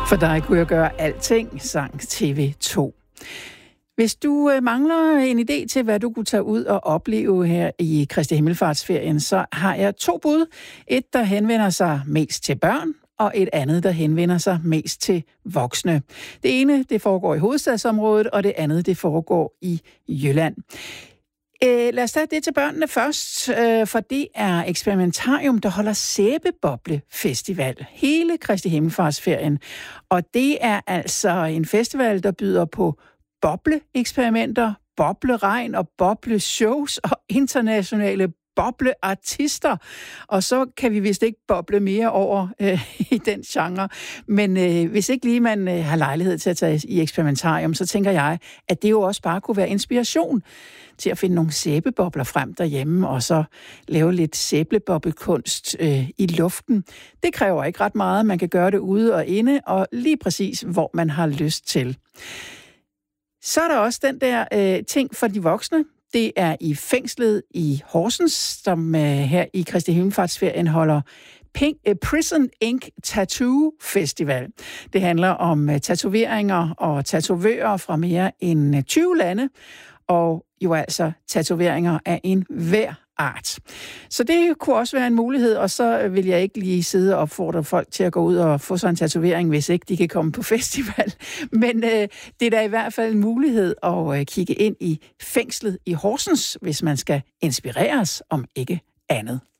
For dig kunne jeg gøre alting, sang TV2. Hvis du mangler en idé til, hvad du kunne tage ud og opleve her i Kristi Himmelfartsferien, så har jeg 2 bud. Et, der henvender sig mest til børn, og et andet, der henvender sig mest til voksne. Det ene, det foregår i hovedstadsområdet, og det andet, det foregår i Jylland. Lad os tage det til børnene først, for det er Experimentarium, der holder Sæbeboble-festival hele Kristi Himmelfartsferien. Og det er altså en festival, der byder på bobleeksperimenter, bobleregn og bobleshows og internationale bobleartister. Og så kan vi vist ikke boble mere over i den genre. Men hvis ikke lige man har lejlighed til at tage i Experimentarium, så tænker jeg, at det jo også bare kunne være inspiration til at finde nogle sæbebobler frem derhjemme, og så lave lidt sæbeboblekunst i luften. Det kræver ikke ret meget. Man kan gøre det ude og inde, og lige præcis, hvor man har lyst til. Så er der også den der ting for de voksne. Det er i fængslet i Horsens, som her i Kristi Himmelfartsferien holder Prison Ink Tattoo Festival. Det handler om tatoveringer og tatovører fra mere end 20 lande, og jo altså tatoveringer af en hver art. Så det kunne også være en mulighed, og så vil jeg ikke lige sidde og opfordre folk til at gå ud og få sig en tatovering, hvis ikke de kan komme på festival. Men det er da i hvert fald en mulighed at kigge ind i fængslet i Horsens, hvis man skal inspireres, om ikke andet.